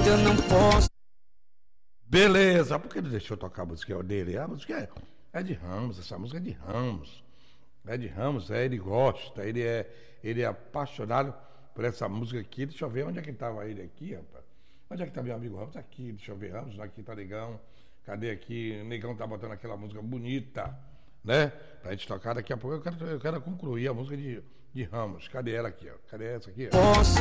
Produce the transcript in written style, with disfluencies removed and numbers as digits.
eu não posso. Beleza, por que ele deixou tocar a música dele? A música é de Ramos, essa música é de Ramos. É de Ramos, ele gosta, ele é apaixonado por essa música aqui. Deixa eu ver onde é que estava ele aqui, rapaz. Onde é que tá meu amigo Ramos? Aqui, deixa eu ver, Ramos, aqui tá Negão. Cadê aqui? O Negão tá botando aquela música bonita, né? Pra gente tocar daqui a pouco. Eu quero concluir a música de Ramos. Cadê ela aqui, ó? Cadê essa aqui? Ó?